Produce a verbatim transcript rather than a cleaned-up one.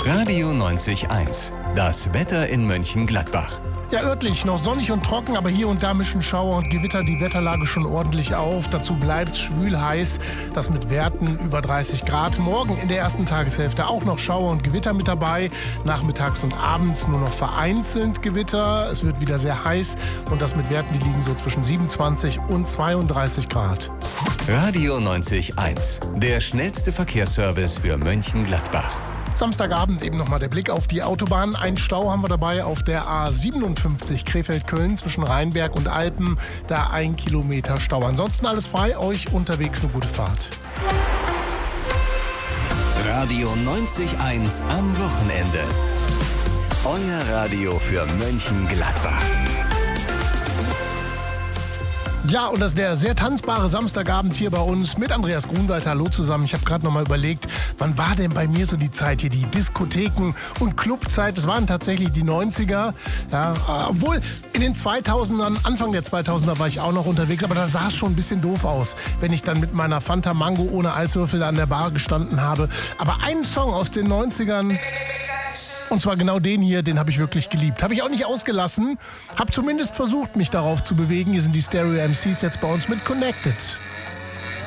Radio neunzig eins. Das Wetter in Mönchengladbach. Ja, örtlich noch sonnig und trocken, aber hier und da mischen Schauer und Gewitter die Wetterlage schon ordentlich auf. Dazu bleibt schwül heiß, das mit Werten über dreißig Grad. Morgen in der ersten Tageshälfte auch noch Schauer und Gewitter mit dabei. Nachmittags und abends nur noch vereinzelt Gewitter. Es wird wieder sehr heiß und das mit Werten, die liegen so zwischen siebenundzwanzig und zweiunddreißig Grad. Radio neunzig eins. Der schnellste Verkehrsservice für Mönchengladbach. Samstagabend eben nochmal der Blick auf die Autobahn. Ein Stau haben wir dabei auf der A siebenundfünfzig Krefeld-Köln zwischen Rheinberg und Alpen. Da ein Kilometer Stau. Ansonsten alles frei. Euch unterwegs eine gute Fahrt. Radio neunzig eins am Wochenende. Euer Radio für Mönchengladbach. Ja, und das ist der sehr tanzbare Samstagabend hier bei uns mit Andreas Grunwald. Hallo zusammen. Ich habe gerade noch mal überlegt, wann war denn bei mir so die Zeit hier, die Diskotheken- und Clubzeit? Das waren tatsächlich die neunziger. Ja, obwohl in den zweitausendern, Anfang der zweitausender war ich auch noch unterwegs, aber da sah es schon ein bisschen doof aus, wenn ich dann mit meiner Fanta Mango ohne Eiswürfel an der Bar gestanden habe. Aber einen Song aus den neunzigern... Und zwar genau den hier, den habe ich wirklich geliebt. Habe ich auch nicht ausgelassen, habe zumindest versucht, mich darauf zu bewegen. Hier sind die Stereo M Cs jetzt bei uns mit Connected.